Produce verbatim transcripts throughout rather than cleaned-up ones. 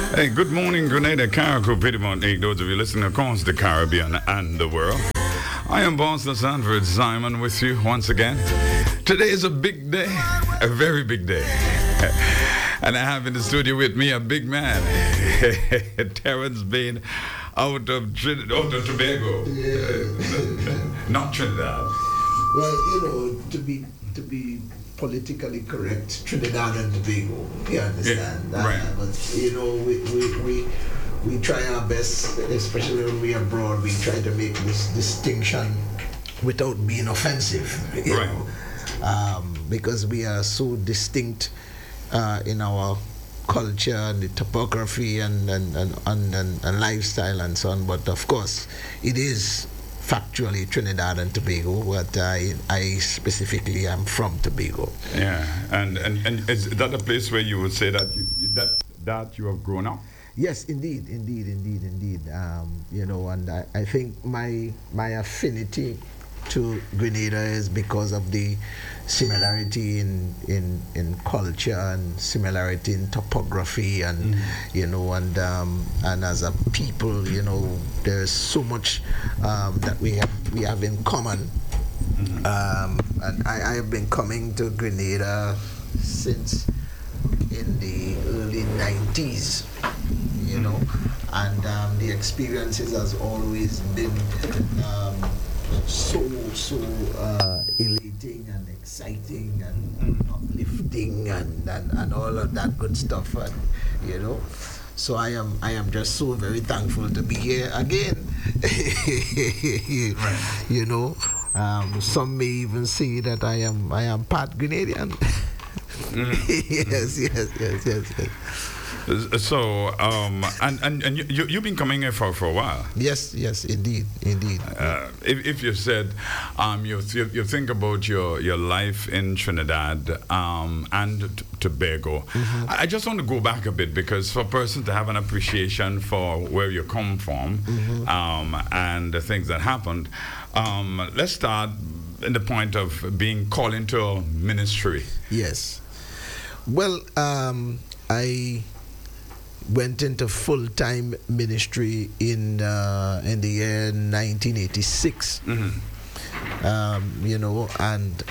Hey, good morning, Grenada, Carriacou, Piedmont, hey, those of you listening across the Caribbean and the world. I am Boston Sanford Simon with you once again. Today is a big day, a very big day. And I have in the studio with me a big man, Terrence Bain, out of, Trin- out of Tobago. Yeah. Not Trinidad. Well, you know, to be to be politically correct, Trinidad and Tobago, you understand? Yeah, right. Uh, but, you know, we, we, we, we try our best, especially when we are abroad, we try to make this distinction without being offensive, you right. know, um, because we are so distinct uh, in our culture and the topography and and, and, and, and and lifestyle and so on. But of course, it is factually Trinidad and Tobago, but I, I specifically am from Tobago. Yeah, and, and, and is that a place where you would say that you, that that you have grown up? Yes, indeed, indeed, indeed, indeed. Um, you know, and I, I think my my affinity to Grenada is because of the similarity in in, in culture and similarity in topography and mm-hmm. you know and um, and as a people, you know, there's so much um, that we have we have in common. Mm-hmm. um, and I, I have been coming to Grenada since in the early nineties, you know, and um, the experiences has always been um, so so uh, elating and exciting and uplifting and, and, and all of that good stuff, and you know, so I am I am just so very thankful to be here again. Right. You know, um, some may even say that I am I am part Grenadian. Mm. yes, yes, yes, yes, yes. So, um, and, and, and you, you've been coming here for, for a while. Yes, yes, indeed, indeed. Uh, if, if you said, um, you, you, you think about your, your life in Trinidad um, and t- Tobago, mm-hmm. I, I just want to go back a bit, because for a person to have an appreciation for where you come from mm-hmm. um, and the things that happened, um, let's start in the point of being called into a ministry. Yes. Well, um, I went into full-time ministry in uh, in the year nineteen eighty-six. Mm-hmm. Um, you know, and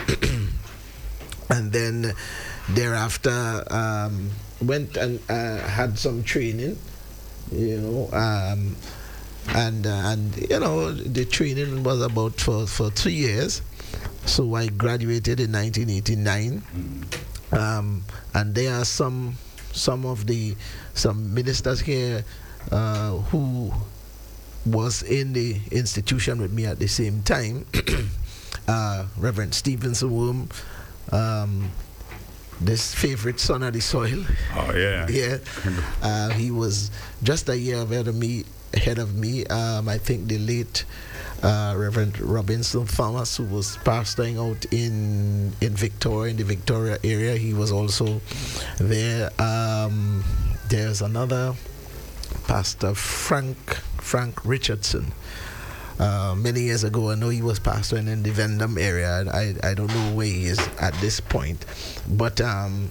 and then thereafter um, went and uh, had some training. You know, um, and uh, and you know the training was about for for two years. So I graduated in nineteen eighty-nine. Mm-hmm. um, and there are some. Some of the some ministers here uh, who was in the institution with me at the same time. uh, Reverend Stevenson Worm, um, this favorite son of the soil. Oh yeah, yeah. Uh, he was just a year ahead of me. Ahead of me, um, I think the late uh, Reverend Robinson Thomas, who was pastoring out in in Victoria, in the Victoria area, he was also there. Um, there's another pastor, Frank Frank Richardson. Uh, many years ago, I know he was pastoring in the Vendham area. I I don't know where he is at this point, but. Um,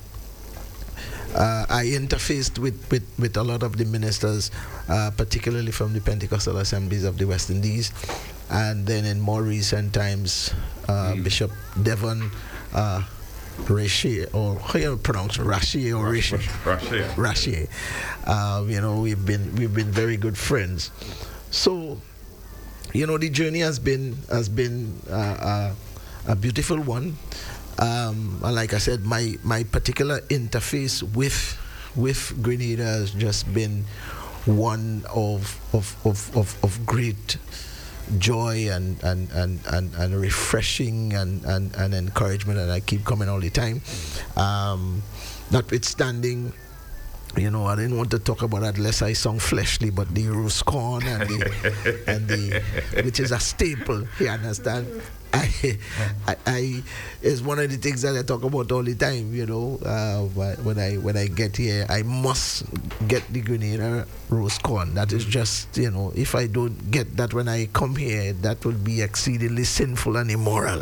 Uh, I interfaced with, with, with a lot of the ministers, uh, particularly from the Pentecostal Assemblies of the West Indies, and then in more recent times, uh, mm. Bishop Devon uh, Richer, or how you pronounce Richer or Richer? Richer. Richer. Uh, you know, we've been we've been very good friends. So, you know, the journey has been has been uh, uh, a beautiful one. Um, and like I said, my, my particular interface with with Grenada has just been one of of, of, of, of great joy and and, and, and, and refreshing and, and, and encouragement, and I keep coming all the time. Um, notwithstanding, you know, I didn't want to talk about that unless I sound fleshly, but the roast corn and the, and the which is a staple, you understand? I, I, I is one of the things that I talk about all the time. You know, uh, when I when I get here, I must get the Grenada roast corn. That is just, you know, if I don't get that when I come here, that will be exceedingly sinful and immoral.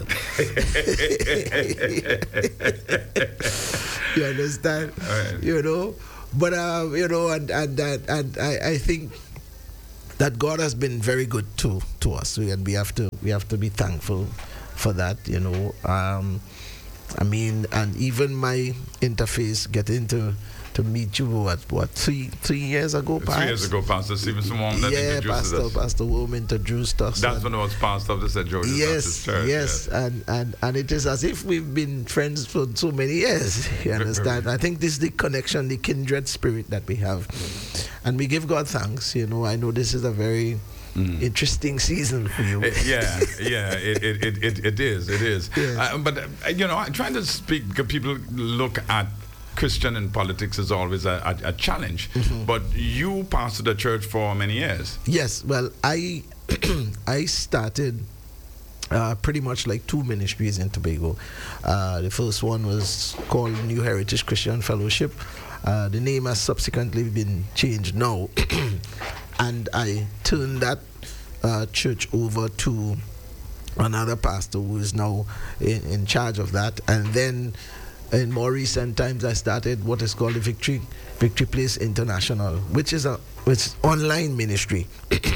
You understand? Right. You know. but uh, you know, and and and, and I, I think that God has been very good to to us, and we have to we have to be thankful for that. You know, um, I mean, and even my interface getting to to meet you what what three three years ago, perhaps? Three years ago, Pastor Stevenson Wong that yeah, introduced Pastor us. Pastor Wong introduced us. That's when I was pastor of the Saint George's Baptist Yes, Church. yes, and, and and it is as if we've been friends for so many years. You understand? I think this is the connection, the kindred spirit that we have, and we give God thanks. You know, I know this is a very Mm. interesting season for you. Uh, yeah, yeah, it, it, it, it, it is, it is. Yes. Uh, but, uh, you know, I'm trying to speak, because people look at Christian in politics as always a, a, a challenge. Mm-hmm. But you pastored the church for many years. Yes, well, I I started uh, pretty much like two ministries in Tobago. Uh, the first one was called New Heritage Christian Fellowship. Uh, the name has subsequently been changed now. And I turned that uh, church over to another pastor who is now in, in charge of that. And then in more recent times, I started what is called the Victory Victory Place International, which is a which is online ministry.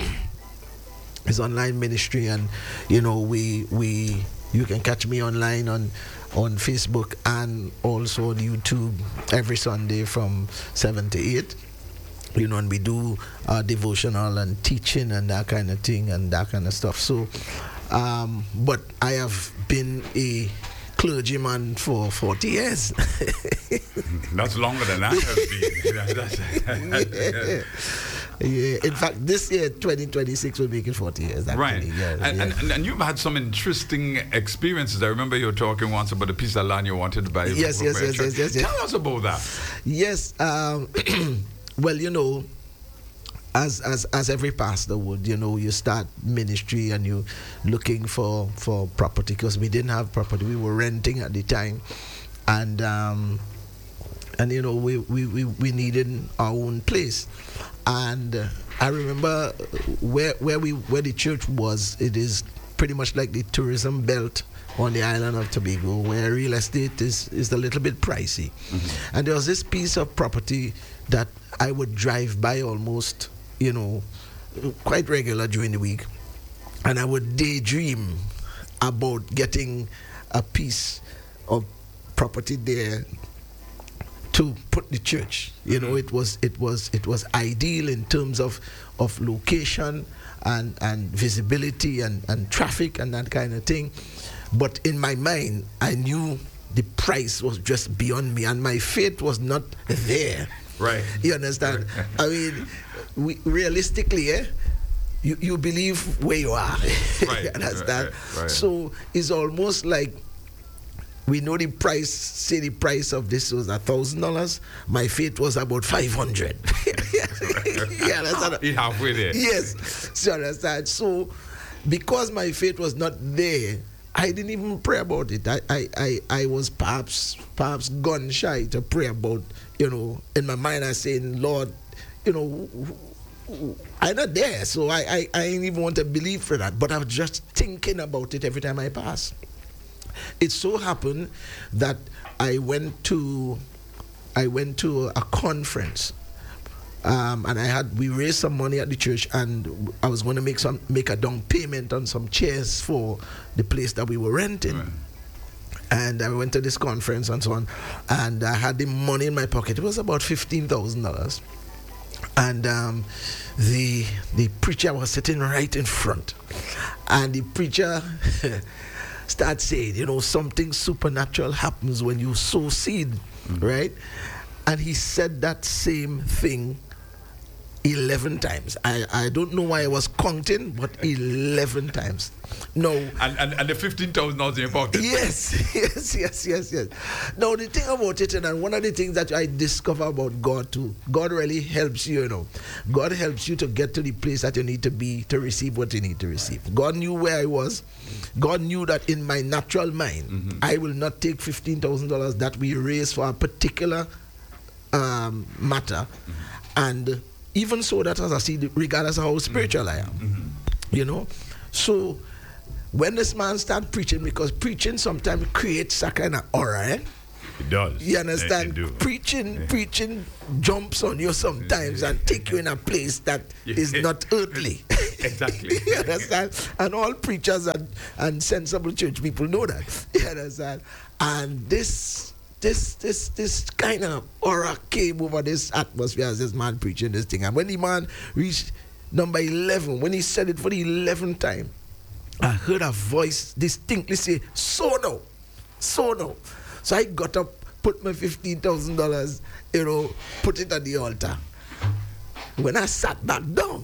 It's online ministry, and you know we we you can catch me online on on Facebook and also on YouTube every Sunday from seven to eight. You know, and we do uh, devotional and teaching and that kind of thing and that kind of stuff. So, um, but I have been a clergyman for forty years. That's longer than I have been. yeah. Yeah. In fact, this year, twenty twenty-six, will make it forty years. Actually. Right. Yeah, and, yeah. And, and you've had some interesting experiences. I remember you were talking once about a piece of land you wanted to buy. Yes, yes, yes, yes, yes, yes. Tell us about that. Yes. Um, well, you know, as as as every pastor would, you know, you start ministry and you looking for for property, because we didn't have property, we were renting at the time, and um, and you know we we, we, we needed our own place, and uh, I remember where where we where the church was. It is pretty much like the tourism belt on the island of Tobago, where real estate is is a little bit pricey, mm-hmm. and there was this piece of property that I would drive by almost, you know, quite regular during the week, and I would daydream about getting a piece of property there to put the church. You know, it was it was it was ideal in terms of of location and and visibility and and traffic and that kind of thing. But in my mind, I knew the price was just beyond me, and my faith was not there. Right. You understand? I mean, we, realistically, eh, you, you believe where you are. Right. You understand? Right, right. So it's almost like we know the price, say the price of this was a thousand dollars. My faith was about five hundred. You understand? You're halfway there. Yes. So you understand? So because my faith was not there, I didn't even pray about it. I, I, I, I was perhaps perhaps gun shy to pray about, you know, in my mind I saying, Lord, you know, I'm not there, so I, I, I didn't even want to believe for that. But I was just thinking about it every time I pass. It so happened that I went to I went to a conference. Um, and I had we raised some money at the church, and I was going to make some make a down payment on some chairs for the place that we were renting. Right. And I went to this conference and so on, and I had the money in my pocket. It was about fifteen thousand dollars, and um, the the preacher was sitting right in front, and the preacher started saying, you know, something supernatural happens when you sow seed, mm-hmm. right? And he said that same thing eleven times. I, I don't know why I was counting, but eleven times. No. And and, and the fifteen thousand dollars in your pocket. Yes, yes, yes, yes, yes. Now the thing about it, and one of the things that I discover about God too, God really helps you, you know. God helps you to get to the place that you need to be to receive what you need to receive. Right. God knew where I was. God knew that in my natural mind, mm-hmm. I will not take fifteen thousand dollars that we raised for a particular um, matter, mm-hmm. and even so, that as I see, regardless of how spiritual mm-hmm. I am, mm-hmm. you know. So when this man started preaching, because preaching sometimes creates a kind of aura, eh? It does. You understand? It, it do. Preaching, yeah. preaching jumps on you sometimes and take you in a place that is not earthly. Exactly. You understand? And all preachers and, and sensible church people know that. You understand? And this this this this kind of aura came over this atmosphere as this man preaching this thing. And when the man reached number eleven, when he said it for the eleventh time, I heard a voice distinctly say, so no, so no. So I got up, put my fifteen thousand dollars, you know, put it at the altar. When I sat back down,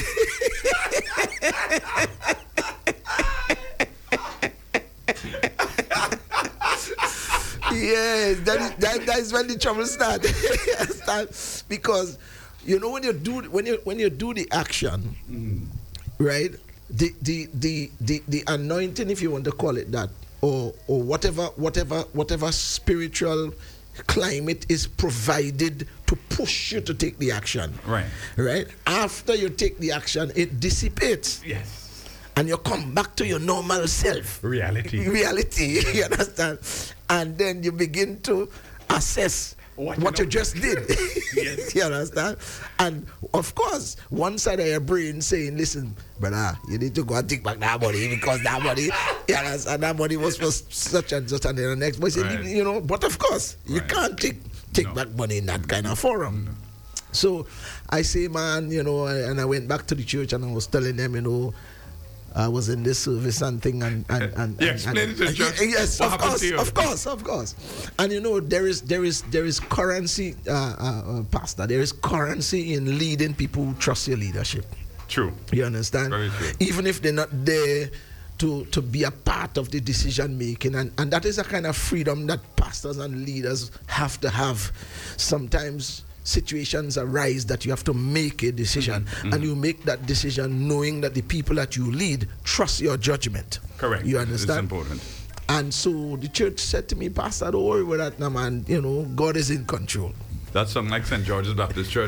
yes, that is, that, that is when the trouble started. Start, because you know when you do when you when you do the action, mm. right? The, the the the the anointing, if you want to call it that, or or whatever whatever whatever spiritual climate is provided to push you to take the action. Right. Right? After you take the action, it dissipates. Yes. And you come back to your normal self. Reality. Reality, you understand? And then you begin to assess what, what you, you just did. Yes. You understand? And of course, one side of your brain saying, listen, brother, you need to go and take back that money because that money, you understand, that money was for such and such, and then the next person, right. you know, but of course, you right. can't take take no. back money in that kind of forum. No. So I say, man, you know, and I went back to the church and I was telling them, you know, I was in this service and thing and and and, yeah, and, explain and, it to and, church. Yes, what of course, to you? of course, of course. And you know, there is there is there is currency, uh, uh, uh, Pastor. There is currency in leading people who trust your leadership. True. You understand? Very true. Even if they're not there to to be a part of the decision making, and and that is a kind of freedom that pastors and leaders have to have. Sometimes situations arise that you have to make a decision, mm-hmm. and you make that decision knowing that the people that you lead trust your judgment. Correct. You understand? It's important. And so the church said to me, Pastor, don't worry about that now, man. You know, God is in control. That sounds like Saint George's Baptist Church.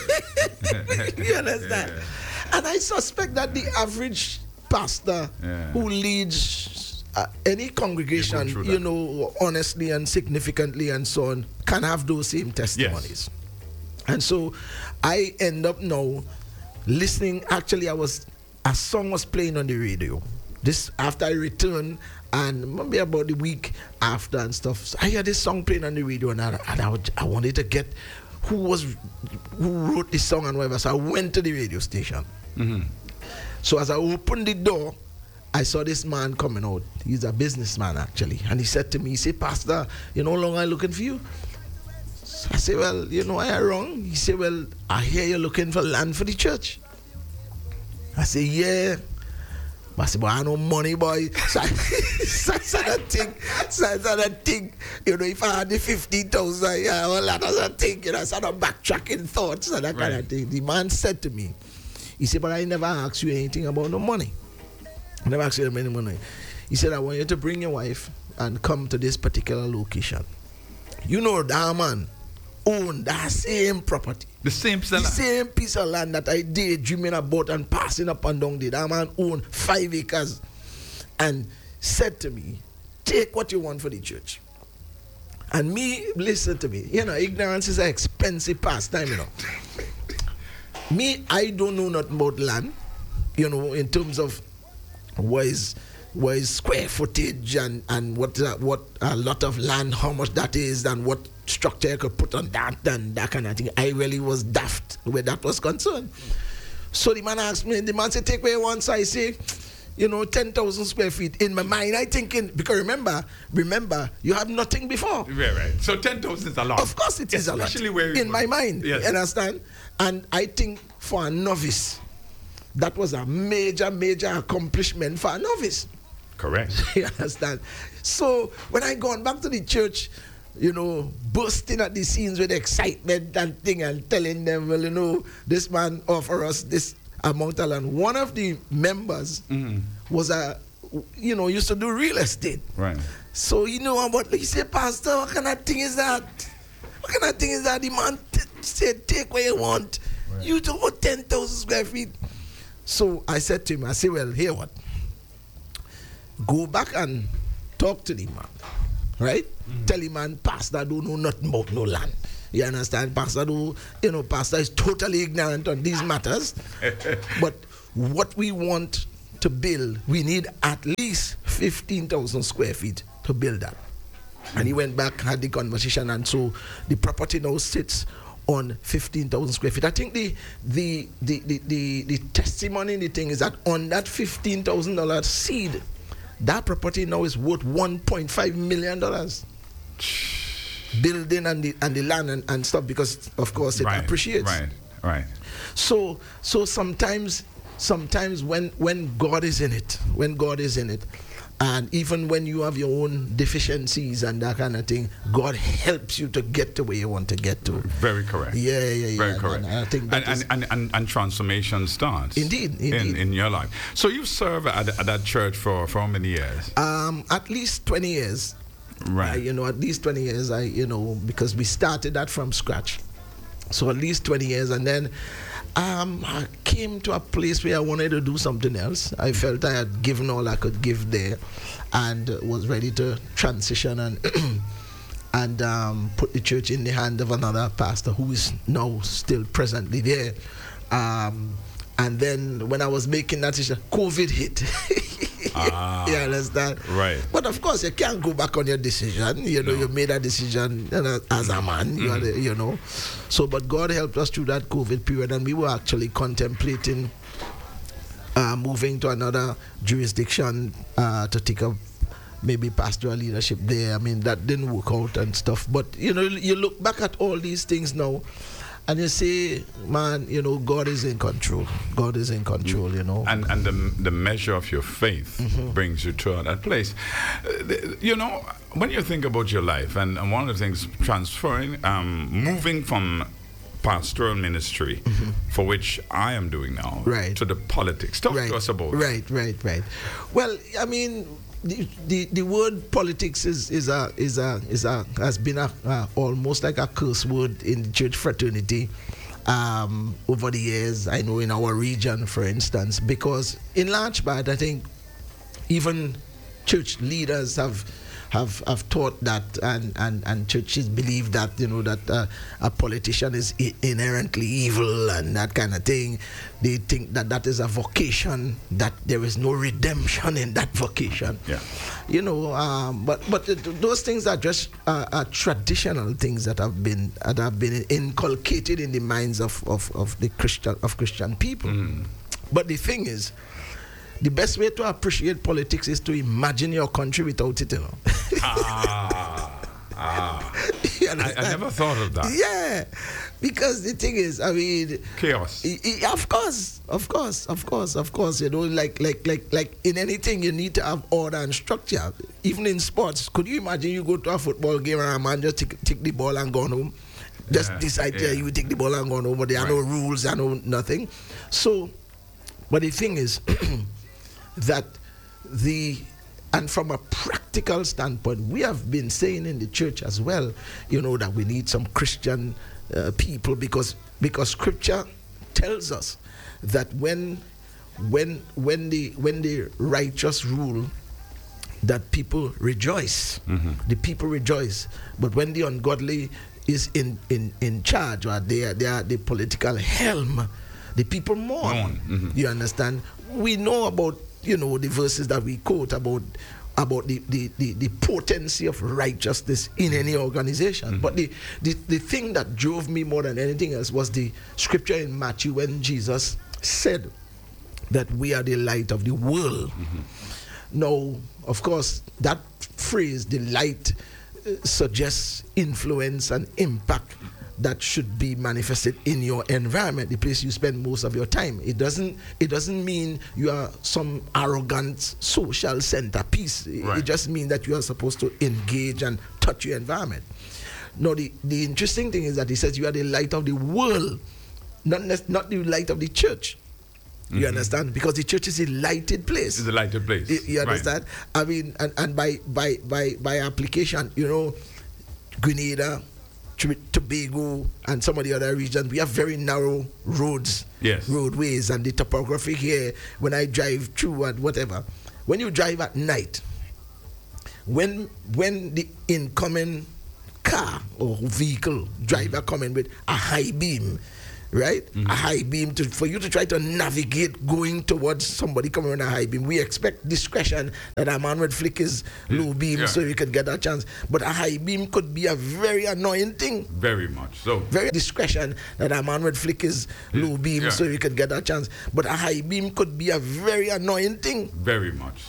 You understand? Yeah. And I suspect that the average pastor yeah. who leads uh, any congregation, you know, honestly and significantly and so on, can have those same testimonies. Yes. And so I end up now listening. Actually, I was a song was playing on the radio. This after I returned, and maybe about the week after and stuff. So I heard this song playing on the radio, and I, and I, would, I wanted to get who was who wrote this song and whatever. So I went to the radio station. Mm-hmm. So as I opened the door, I saw this man coming out. He's a businessman actually, and he said to me, he said, Pastor, you know how long I'm looking for you? I said, well, you know, I am wrong. He said, well, I hear you're looking for land for the church. I said, yeah. I said, but I no money, boy. So I said that thing. So I said that thing. You know, if I had the fifteen thousand, yeah, well, that was a thing. You know, I started backtracking thoughts and that right. kind of thing. The man said to me, he said, but I never asked you anything about no money. I never asked you any money. He said, I want you to bring your wife and come to this particular location. You know, that man own that same property. The same seller. The same piece of land that I did dreaming about and passing up and down there. That man owned five acres and said to me, take what you want for the church. And me, listen to me, you know, ignorance is an expensive pastime, you know. Me, I don't know nothing about land, you know, in terms of what is what is square footage and, and what uh, what a lot of land, how much that is, and what structure I could put on that and that kind of thing. I really was daft where that was concerned. So the man asked me, the man said, take where you want. So I say, you know, ten thousand square feet. In my mind, I thinking, because remember, remember, you have nothing before. Right, right. So ten thousand is a lot. Of course it is a lot. Especially where in my mind, yes. You understand? And I think for a novice, that was a major, major accomplishment for a novice. Correct. You understand? So when I gone back to the church, you know, bursting at the scenes with excitement and thing and telling them, well, you know, this man offer us this amount of land. One of the members mm-hmm. was a, you know, used to do real estate. Right. So, you know what, he said, Pastor, what kind of thing is that? What kind of thing is that? The man t- said, take what you want. Right. You do about ten thousand square feet. So I said to him, I said, well, here what? Go back and talk to the man. right? Mm-hmm. Tell him, man, pastor don't know nothing about no land. You understand? Pastor do, you know, pastor is totally ignorant on these matters. But what we want to build, we need at least fifteen thousand square feet to build that. And he went back, had the conversation, and so the property now sits on fifteen thousand square feet. I think the the the the, the, the testimony in the thing is that on that fifteen thousand dollars seed, that property now is worth one point five million dollars. Building and the and the land and, and stuff, because of course it right, appreciates. Right, right. So so sometimes sometimes when when God is in it, when God is in it, and even when you have your own deficiencies and that kind of thing, God helps you to get to where you want to get to. Very correct. Yeah, yeah, yeah. Very and, correct. And I think that and, and, and, and transformation starts. Indeed, indeed. In, in your life. So you serve at, at that church for, for how many years? Um, at least twenty years. Right. Uh, you know, at least twenty years, I, you know, because we started that from scratch. So at least twenty years. And then um, I came to a place where I wanted to do something else. I felt I had given all I could give there and was ready to transition and and um, put the church in the hand of another pastor who is now still presently there. Um, and then when I was making that decision, COVID hit. Ah, you understand? Right. But of course, you can't go back on your decision. You know, no. You made a decision, you know, as a man, mm-hmm. you, are the, you know. So, but God helped us through that COVID period, and we were actually contemplating uh, moving to another jurisdiction uh, to take up maybe pastoral leadership there. I mean, that didn't work out and stuff. But, you know, you look back at all these things now, and you say, man, you know, God is in control. God is in control, you know. And and the, the measure of your faith mm-hmm. brings you to that place. Uh, the, you know, when you think about your life, and, and one of the things, transferring, um, moving from pastoral ministry, mm-hmm. for which I am doing now, right. to the politics. Talk right. to us about Right, right, right. Well, I mean, The, the the word politics is is a is a is a has been a uh, almost like a curse word in the church fraternity um, over the years. I know in our region, for instance, because in large part, I think even church leaders have have have taught that, and, and, and churches believe that, you know, that uh, a politician is I- inherently evil and that kind of thing. They think that that is a vocation, that there is no redemption in that vocation. Yeah. You know, um, but but th- those things are just uh, are traditional things that have been that have been inculcated in the minds of, of, of the Christian of Christian people. Mm. But the thing is, the best way to appreciate politics is to imagine your country without it, you know. ah, ah. I, I never thought of that. Yeah, because the thing is, I mean, chaos. I, I, of course, of course, of course, of course. You know, like, like, like, like in anything, you need to have order and structure. Even in sports, could you imagine you go to a football game and a man just take, take the ball and go home? Just yeah, decide, yeah. yeah, you take the ball and go home, but there are right. no rules, there are no nothing. So, but the thing is. that the and from a practical standpoint, we have been saying in the church as well, you know, that we need some Christian uh, people because because Scripture tells us that when when when the when the righteous rule, that people rejoice, mm-hmm. the people rejoice, but when the ungodly is in in in charge, or they are they are the political helm, the people mourn. mourn. Mm-hmm. You understand? We know about, you know, the verses that we quote about about the, the, the, the potency of righteousness in any organization. Mm-hmm. But the, the, the thing that drove me more than anything else was the scripture in Matthew when Jesus said that we are the light of the world. Mm-hmm. Now, of course, that phrase, the light, uh, suggests influence and impact that should be manifested in your environment, the place you spend most of your time. It doesn't it doesn't mean you are some arrogant social centerpiece. Right. It just means that you are supposed to engage and touch your environment. Now, the, the interesting thing is that he says you are the light of the world, not, not the light of the church. You mm-hmm. understand? Because the church is a lighted place. It's a lighted place. You, you understand? Right. I mean, and, and by, by, by, by application, you know, Grenada, Tobago, and some of the other regions, we have very narrow roads, yes. roadways, and the topography here, when I drive through and whatever, when you drive at night, when when the incoming car or vehicle driver mm-hmm. coming with a high beam, right? Mm-hmm. A high beam to for you to try to navigate going towards somebody coming on a high beam. We expect discretion that a man would flick his yeah. low beam yeah. so you can get that chance. But a high beam could be a very annoying thing. Very much so. Very discretion that a man would flick his yeah. low beam yeah. so you can get that chance. But a high beam could be a very annoying thing. Very much so.